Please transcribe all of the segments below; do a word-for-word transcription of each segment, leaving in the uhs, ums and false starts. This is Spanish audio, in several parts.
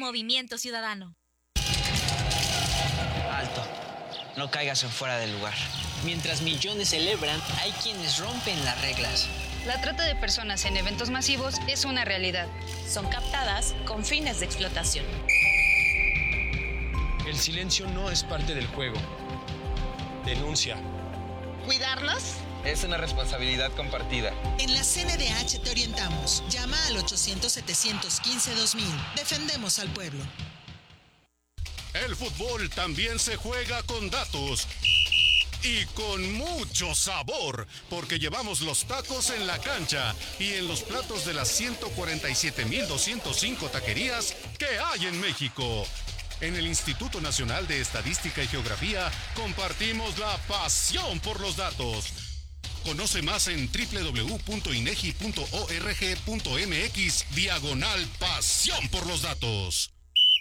Movimiento Ciudadano. Alto. No caigas en fuera del lugar. Mientras millones celebran, hay quienes rompen las reglas. La trata de personas en eventos masivos es una realidad. Son captadas con fines de explotación. El silencio no es parte del juego. Denuncia. ¿Cuidarlos? Es una responsabilidad compartida. En la C N D H te orientamos. Llama al ochocientos, setecientos quince, dos mil. Defendemos al pueblo. El fútbol también se juega con datos. Y con mucho sabor, porque llevamos los tacos en la cancha y en los platos de las ciento cuarenta y siete mil doscientos cinco taquerías que hay en México. En el Instituto Nacional de Estadística y Geografía compartimos la pasión por los datos. Conoce más en doble u doble u doble u punto inegi punto org punto mx diagonal pasión por los datos.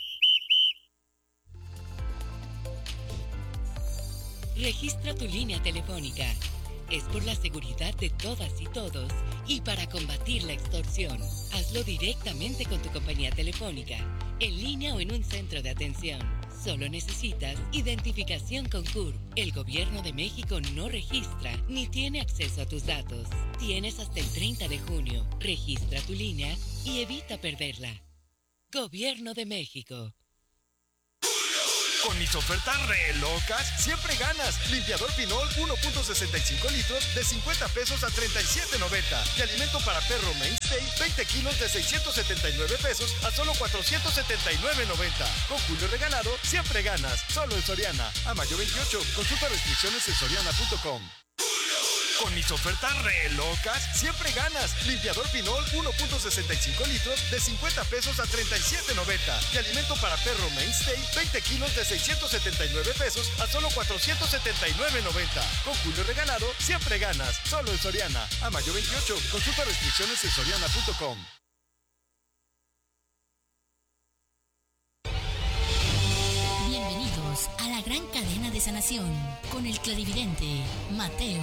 Registra tu línea telefónica. Es por la seguridad de todas y todos y para combatir la extorsión. Hazlo directamente con tu compañía telefónica, en línea o en un centro de atención. Solo necesitas identificación con C U R. El Gobierno de México no registra ni tiene acceso a tus datos. Tienes hasta el treinta de junio. Registra tu línea y evita perderla. Gobierno de México. Con mis ofertas re locas, siempre ganas. Limpiador Pinol uno punto sesenta y cinco litros de cincuenta pesos a treinta y siete noventa. Y alimento para perro Mainstay, veinte kilos de seiscientos setenta y nueve pesos a solo cuatrocientos setenta y nueve noventa. Con Julio regalado, siempre ganas. Solo en Soriana. A mayo veintiocho. Consulta restricciones en soriana punto com. Con mis ofertas re locas, siempre ganas. Limpiador Pinol uno punto sesenta y cinco litros de cincuenta pesos a treinta y siete noventa. Y alimento para perro Mainstay, veinte kilos de seiscientos setenta y nueve pesos a solo cuatrocientos setenta y nueve noventa. Con Julio regalado, siempre ganas. Solo en Soriana. A mayo veintiocho. Consulta restricciones en soriana punto com. Bienvenidos a la gran cadena de sanación con el clarividente Mateo.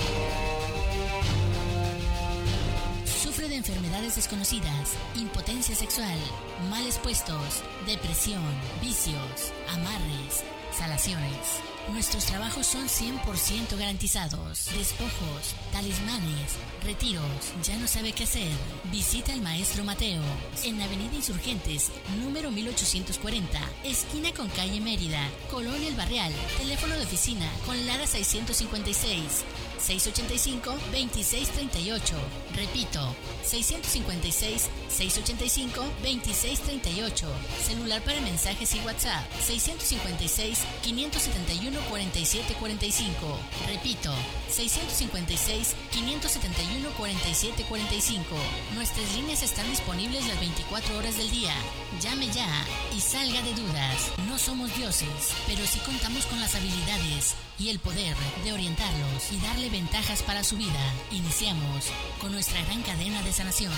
Sufre de enfermedades desconocidas, impotencia sexual, males puestos, depresión, vicios, amarres, salaciones. Nuestros trabajos son cien por ciento garantizados. Despojos, talismanes, retiros. ¿Ya no sabe qué hacer? Visita al maestro Mateo en Avenida Insurgentes, número mil ochocientos cuarenta, esquina con calle Mérida, Colonia El Barrial. Teléfono de oficina con Lara seiscientos cincuenta y seis, seiscientos ochenta y cinco, veintiséis treinta y ocho. Repito, seiscientos cincuenta y seis, seiscientos ochenta y cinco, veintiséis treinta y ocho. Celular para mensajes y WhatsApp seiscientos cincuenta y seis, quinientos setenta y uno, cuarenta y siete cuarenta y cinco. Repito, seiscientos cincuenta y seis, quinientos setenta y uno, cuarenta y siete cuarenta y cinco. Nuestras líneas están disponibles las veinticuatro horas del día. Llame ya y salga de dudas. No somos dioses, pero sí contamos con las habilidades y el poder de orientarlos y darle ventajas para su vida. Iniciamos con nuestra gran cadena de sanación.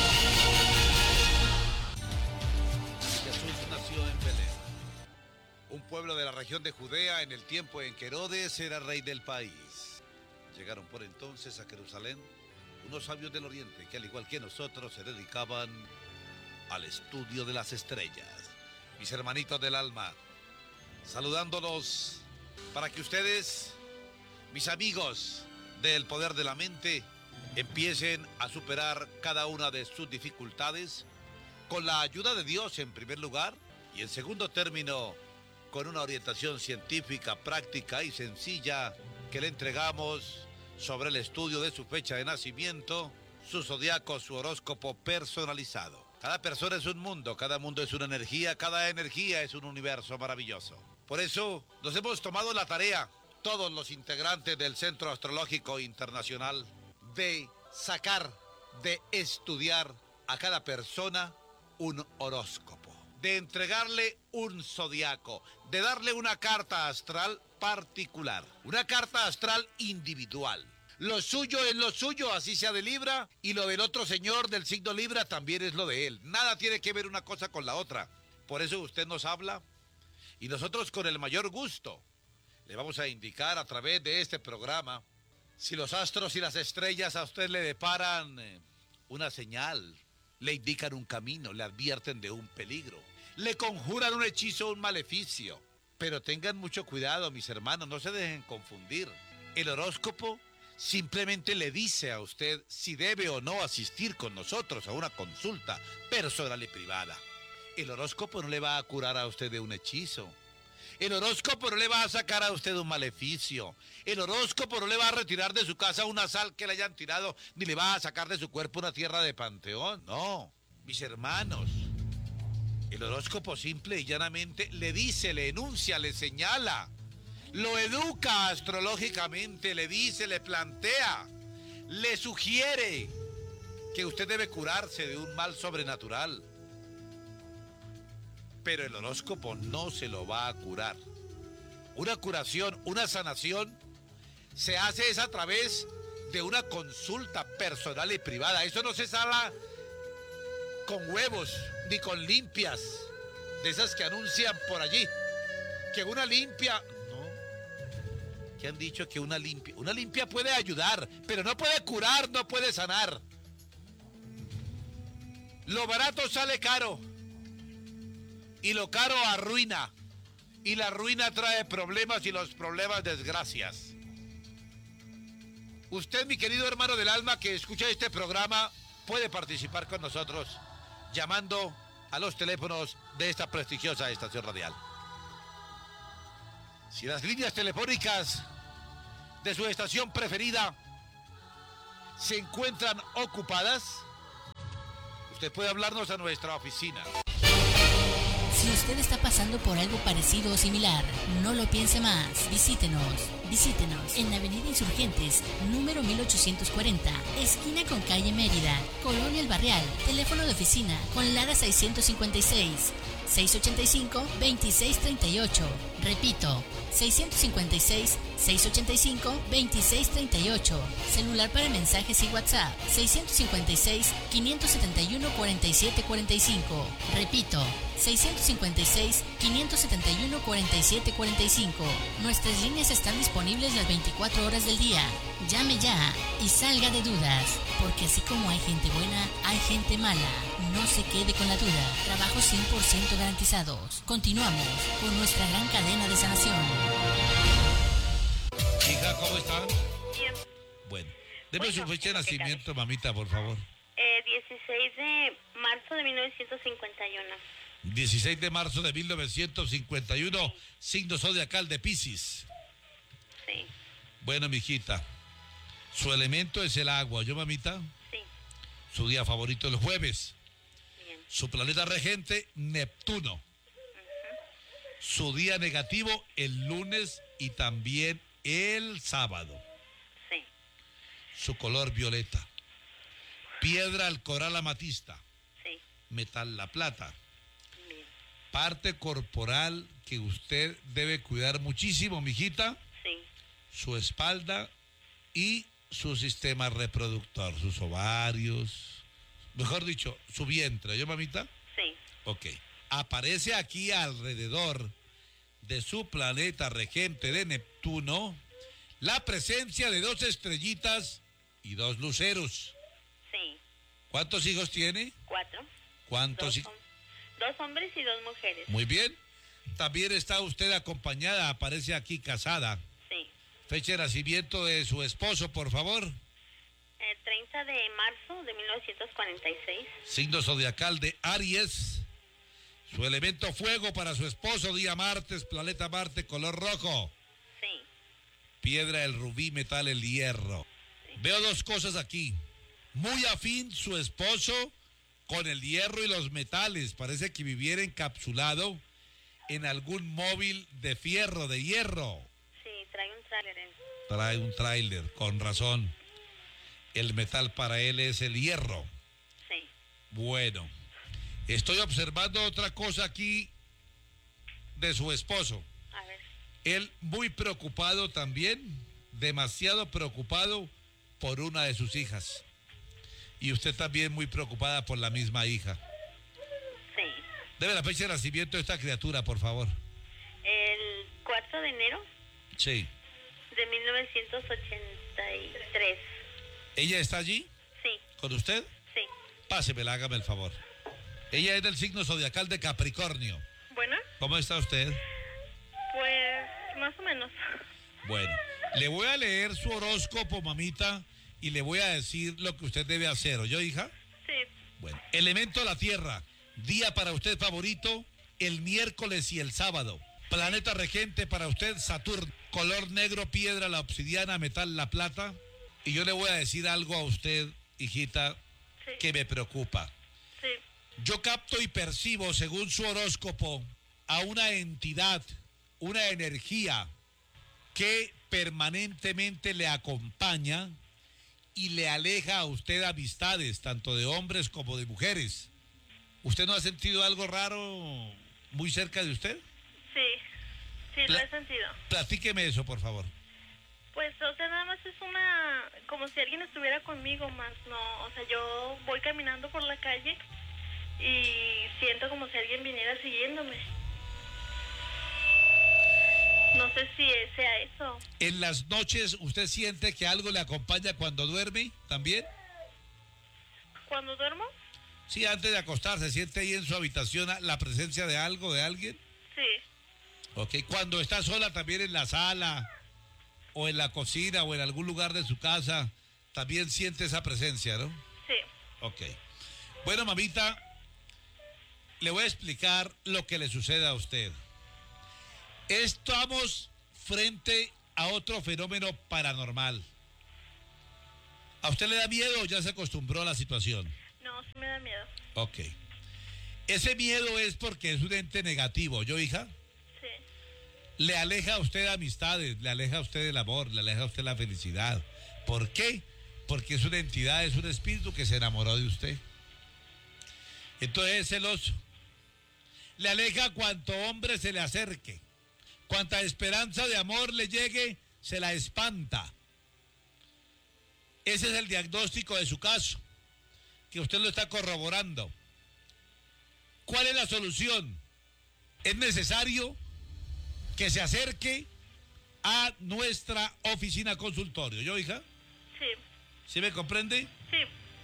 Jesús nació en Belén, un pueblo de la región de Judea en el tiempo en que Herodes era rey del país. Llegaron por entonces a Jerusalén unos sabios del oriente que, al igual que nosotros, se dedicaban al estudio de las estrellas. Mis hermanitos del alma, saludándolos para que ustedes, mis amigos del poder de la mente, empiecen a superar cada una de sus dificultades con la ayuda de Dios en primer lugar y en segundo término con una orientación científica, práctica y sencilla que le entregamos sobre el estudio de su fecha de nacimiento, su zodiaco, su horóscopo personalizado. Cada persona es un mundo, cada mundo es una energía, cada energía es un universo maravilloso. Por eso nos hemos tomado la tarea, todos los integrantes del Centro Astrológico Internacional, de sacar, de estudiar a cada persona un horóscopo, de entregarle un zodiaco, de darle una carta astral particular, una carta astral individual. Lo suyo es lo suyo, así sea de Libra, y lo del otro señor del signo Libra también es lo de él. Nada tiene que ver una cosa con la otra. Por eso usted nos habla y nosotros con el mayor gusto le vamos a indicar a través de este programa si los astros y las estrellas a usted le deparan una señal, le indican un camino, le advierten de un peligro. le conjuran un hechizo o un maleficio. Pero tengan mucho cuidado, mis hermanos, no se dejen confundir. El horóscopo simplemente le dice a usted si debe o no asistir con nosotros a una consulta personal y privada. El horóscopo no le va a curar a usted de un hechizo. El horóscopo no le va a sacar a usted un maleficio. El horóscopo no le va a retirar de su casa una sal que le hayan tirado, ni le va a sacar de su cuerpo una tierra de panteón. No, mis hermanos. El horóscopo simple y llanamente le dice, le enuncia, le señala, lo educa astrológicamente, le dice, le plantea, le sugiere que usted debe curarse de un mal sobrenatural. Pero el horóscopo no se lo va a curar. Una curación, una sanación, se hace es a través de una consulta personal y privada. Eso no se sana con huevos ni con limpias, de esas que anuncian por allí. Que una limpia... No. Que han dicho que una limpia... Una limpia puede ayudar, pero no puede curar, no puede sanar. Lo barato sale caro. Y lo caro arruina. Y la ruina trae problemas y los problemas desgracias. Usted, mi querido hermano del alma que escucha este programa, puede participar con nosotros llamando a los teléfonos de esta prestigiosa estación radial. Si las líneas telefónicas de su estación preferida se encuentran ocupadas, usted puede hablarnos a nuestra oficina. Si usted está pasando por algo parecido o similar, no lo piense más. Visítenos, visítenos en Avenida Insurgentes, número mil ochocientos cuarenta, esquina con calle Mérida, Colonia El Barrial. Teléfono de oficina con Lara seiscientos cincuenta y seis, seiscientos ochenta y cinco, veintiséis treinta y ocho. Repito, seiscientos cincuenta y seis, seiscientos ochenta y cinco, veintiséis treinta y ocho. Celular para mensajes y WhatsApp, seiscientos cincuenta y seis, quinientos setenta y uno, cuarenta y siete cuarenta y cinco. Repito, seiscientos cincuenta y seis, quinientos setenta y uno, cuarenta y siete cuarenta y cinco. Nuestras líneas están disponibles las veinticuatro horas del día. Llame ya y salga de dudas, porque así como hay gente buena, hay gente mala. No se quede con la duda. Trabajos cien por ciento garantizados. Continuamos con nuestra gran cadena de sanación. Hija, ¿cómo están? Bien. Bueno, deme Bueno, su fecha de ¿qué tal? nacimiento, mamita, por favor. Eh, dieciséis de marzo de mil novecientos cincuenta y uno. dieciséis de marzo de mil novecientos cincuenta y uno, signo zodiacal de Piscis. Sí. Bueno, mijita, su elemento es el agua, ¿yo, mamita? Sí. Su día favorito el jueves. Bien. Su planeta regente, Neptuno. Su día negativo, el lunes y también el sábado. Sí. Su color, violeta. Piedra, el coral amatista. Sí. Metal, la plata. Bien. Parte corporal que usted debe cuidar muchísimo, mijita. Sí. Su espalda y su sistema reproductor, sus ovarios, mejor dicho, su vientre, ¿yo, mamita? Sí. Ok. Aparece aquí alrededor de su planeta regente de Neptuno la presencia de dos estrellitas y dos luceros. Sí. ¿Cuántos hijos tiene? Cuatro. ¿Cuántos Dos, hijos? hom- dos hombres y dos mujeres. Muy bien. También está usted acompañada, aparece aquí casada. Sí. Fecha de nacimiento de su esposo, por favor. El treinta de marzo de mil novecientos cuarenta y seis. Signo zodiacal de Aries. Su elemento fuego para su esposo, día martes, planeta Marte, color rojo. Sí. Piedra, el rubí, metal, el hierro. Sí. Veo dos cosas aquí. Muy afín su esposo con el hierro y los metales. Parece que viviera encapsulado en algún móvil de fierro, de hierro. Sí, trae un tráiler. En... Trae un tráiler, con razón. El metal para él es el hierro. Sí. Bueno, estoy observando otra cosa aquí de su esposo. A ver. Él muy preocupado también, demasiado preocupado por una de sus hijas. Y usted también muy preocupada por la misma hija. Sí. Debe la fecha de nacimiento de esta criatura, por favor. El cuatro de enero Sí. de mil novecientos ochenta y tres. ¿Ella está allí? Sí. ¿Con usted? Sí. Pásemela, hágame el favor. Ella es del signo zodiacal de Capricornio. Bueno. ¿Cómo está usted? Pues más o menos. Bueno, le voy a leer su horóscopo, mamita, y le voy a decir lo que usted debe hacer. ¿Oyó, hija? Sí. Bueno, elemento de la tierra, día para usted favorito, el miércoles y el sábado. Planeta regente para usted, Saturno. Color negro, piedra, la obsidiana, metal, la plata. Y yo le voy a decir algo a usted, hijita, sí. que me preocupa. Sí. Yo capto y percibo, según su horóscopo, a una entidad, una energía que permanentemente le acompaña y le aleja a usted amistades, tanto de hombres como de mujeres. ¿Usted no ha sentido algo raro muy cerca de usted? Sí, sí, Pla- lo he sentido. Platíqueme eso, por favor. Pues, o sea, nada más es una... como si alguien estuviera conmigo más, ¿no? O sea, yo voy caminando por la calle y siento como si alguien viniera siguiéndome. No sé si sea eso. ¿En las noches usted siente que algo le acompaña cuando duerme también? ¿Cuando duermo? Sí, antes de acostarse, ¿siente ahí en su habitación la presencia de algo, de alguien? Sí. Ok, cuando está sola también en la sala, o en la cocina, o en algún lugar de su casa, también siente esa presencia, ¿no? Sí. Ok. Bueno, mamita, le voy a explicar lo que le sucede a usted. Estamos frente a otro fenómeno paranormal. ¿A usted le da miedo o ya se acostumbró a la situación? No, sí me da miedo. Ok. Ese miedo es porque es un ente negativo, ¿yo, hija? Sí. Le aleja a usted amistades, le aleja a usted el amor, le aleja a usted la felicidad. ¿Por qué? Porque es una entidad, es un espíritu que se enamoró de usted. Entonces es celoso. Le aleja cuanto hombre se le acerque. Cuanta esperanza de amor le llegue, se la espanta. Ese es el diagnóstico de su caso, que usted lo está corroborando. ¿Cuál es la solución? Es necesario que se acerque a nuestra oficina consultorio. ¿Yo, hija? Sí. ¿Sí me comprende? Sí.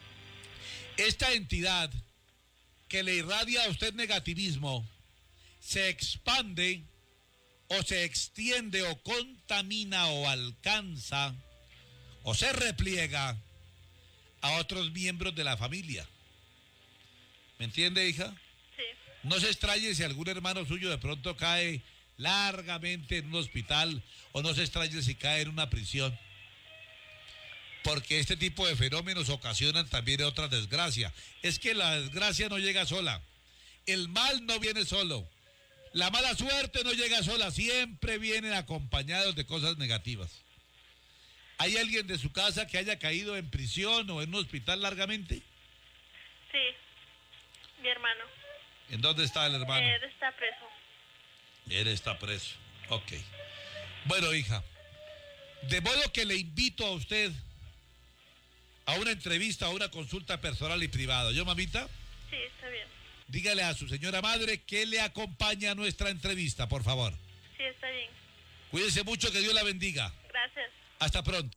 Esta entidad que le irradia a usted negativismo se expande o se extiende o contamina o alcanza o se repliega a otros miembros de la familia. ¿Me entiende, hija? Sí. No se extrañe si algún hermano suyo de pronto cae largamente en un hospital, o no se extrañe si cae en una prisión, porque este tipo de fenómenos ocasionan también otra desgracia. Es que la desgracia no llega sola, el mal no viene solo, la mala suerte no llega sola, siempre vienen acompañados de cosas negativas. ¿Hay alguien de su casa que haya caído en prisión o en un hospital largamente? Sí, mi hermano. ¿En dónde está el hermano? Él está preso. Él está preso. Ok. Bueno, hija, de modo que le invito a usted a una entrevista, a una consulta personal y privada. ¿Yo, mamita? Sí, está bien. Dígale a su señora madre que le acompañe a nuestra entrevista, por favor. Sí, está bien. Cuídese mucho, que Dios la bendiga. Gracias. Hasta pronto.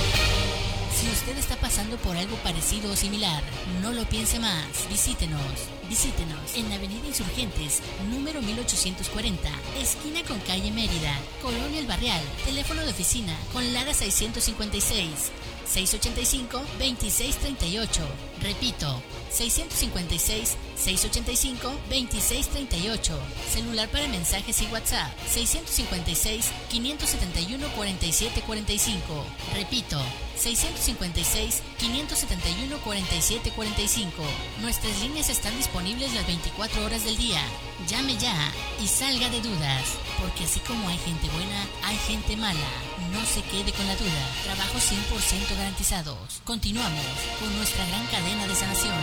Si usted está pasando por algo parecido o similar, no lo piense más. Visítenos. Visítenos en Avenida Insurgentes, número mil ochocientos cuarenta, esquina con calle Mérida, Colonia El Barrial. Teléfono de oficina con Lara seiscientos cincuenta y seis, seiscientos ochenta y cinco, veintiséis treinta y ocho. Repito, seiscientos cincuenta y seis, seiscientos ochenta y cinco, veintiséis treinta y ocho. Celular para mensajes y WhatsApp, seiscientos cincuenta y seis, quinientos setenta y uno, cuarenta y siete cuarenta y cinco. Repito, seiscientos cincuenta y seis, quinientos setenta y uno, cuarenta y siete cuarenta y cinco. Nuestras líneas están disponibles las veinticuatro horas del día. Llame ya y salga de dudas, porque así como hay gente buena, hay gente mala. No se quede con la duda. Trabajos cien por ciento garantizados. Continuamos con nuestra gran cadena de sanación.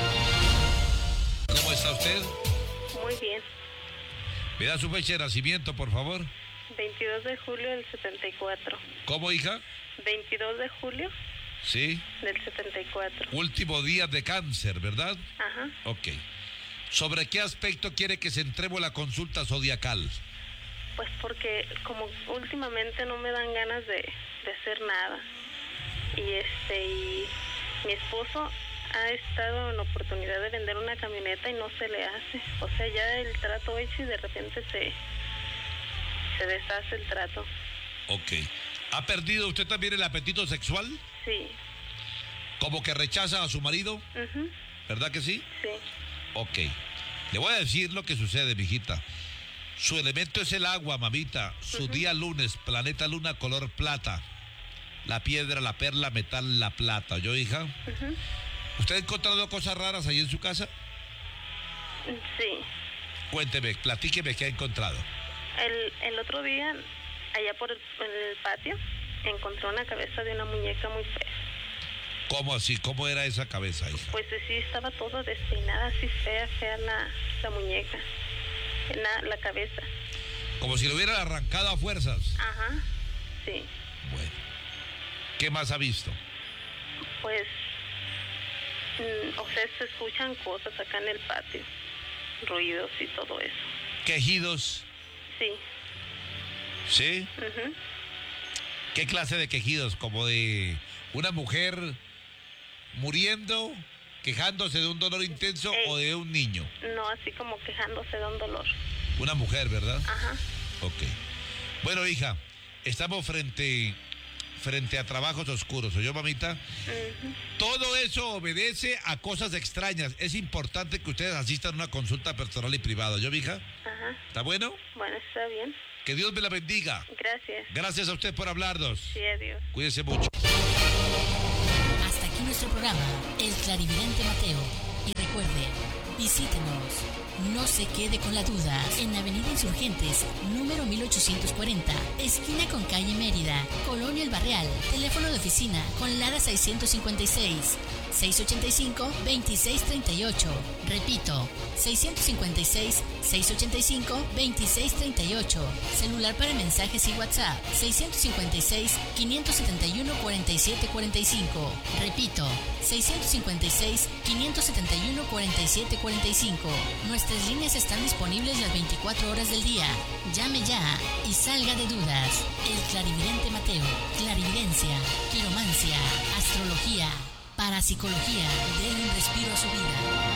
¿Cómo está usted? Muy bien. ¿Me da su fecha de nacimiento, por favor? veintidós de julio del setenta y cuatro. ¿Cómo, hija? veintidós de julio Sí. del setenta y cuatro. Último día de cáncer, ¿verdad? Ajá. Ok. ¿Sobre qué aspecto quiere que centremos la consulta zodiacal? Pues porque como últimamente no me dan ganas de, de hacer nada. Y este y mi esposo ha estado en oportunidad de vender una camioneta y no se le hace. O sea, ya el trato hecho y de repente se, se deshace el trato. Ok. ¿Ha perdido usted también el apetito sexual? Sí. ¿Como que rechaza a su marido? Uh-huh. ¿Verdad que sí? Sí. Ok. Le voy a decir lo que sucede, mijita. Su elemento es el agua, mamita. Su uh-huh. día lunes, planeta luna, color plata. La piedra, la perla, metal, la plata. ¿Yo, hija? Uh-huh. ¿Usted ha encontrado cosas raras ahí en su casa? Sí. Cuénteme, platíqueme qué ha encontrado. El, el otro día, allá por el, el patio, encontré una cabeza de una muñeca muy fea. ¿Cómo así? ¿Cómo era esa cabeza, hija? Pues sí, estaba toda despeinada, así fea, fea la, la muñeca, la, la cabeza. Como si lo hubieran arrancado a fuerzas. Ajá, sí. Bueno. ¿Qué más ha visto? Pues, mm, o sea, se escuchan cosas acá en el patio, ruidos y todo eso. ¿Quejidos? Sí. ¿Sí? Uh-huh. ¿Qué clase de quejidos? ¿Como de una mujer muriendo, quejándose de un dolor intenso eh, o de un niño? No, así como quejándose de un dolor. Una mujer, ¿verdad? Ajá. Ok. Bueno, hija, estamos frente, frente a trabajos oscuros, ¿oyó, mamita? Uh-huh. Todo eso obedece a cosas extrañas. Es importante que ustedes asistan a una consulta personal y privada, ¿oyó, hija? Ajá. ¿Está bueno? Bueno, está bien. Que Dios me la bendiga. Gracias. Gracias a usted por hablarnos. Sí, adiós. Cuídese mucho. Hasta aquí nuestro programa, El Clarividente Mateo. Y recuerde, visítenos. No se quede con la duda. En Avenida Insurgentes, número mil ochocientos cuarenta, esquina con calle Mérida, Colonia El Barrial. Teléfono de oficina con Lara seiscientos cincuenta y seis, seiscientos ochenta y cinco, veintiséis treinta y ocho. Repito, seiscientos cincuenta y seis, seiscientos ochenta y cinco, veintiséis treinta y ocho. Celular para mensajes y WhatsApp, seiscientos cincuenta y seis, quinientos setenta y uno, cuarenta y siete cuarenta y cinco. Repito, seiscientos cincuenta y seis, quinientos setenta y uno, cuarenta y siete cuarenta y cinco. Nuestras líneas están disponibles las veinticuatro horas del día. Llame ya y salga de dudas. El Clarividente Mateo. Clarividencia, quiromancia, astrología, parapsicología. Den un respiro a su vida.